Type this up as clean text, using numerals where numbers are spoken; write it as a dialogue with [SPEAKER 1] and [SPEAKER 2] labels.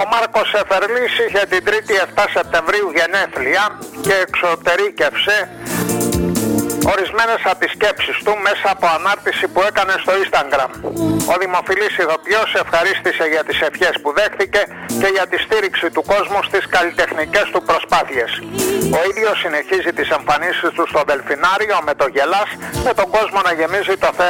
[SPEAKER 1] Ο Μάρκος Σεφερλής είχε την 3η 7 Σεπτεμβρίου γενέθλια και εξωτερήκευσε ορισμένες από τις σκέψεις του μέσα από ανάρτηση που έκανε στο Instagram. Ο δημοφιλής ηθοποιός ευχαρίστησε για τις ευχές που δέχθηκε και για τη στήριξη του κόσμου στις καλλιτεχνικές του προσπάθειες. Ο ίδιος συνεχίζει τις εμφανίσεις του στο Δελφινάριο με το Γελάς, με τον κόσμο να γεμίζει το θέατρο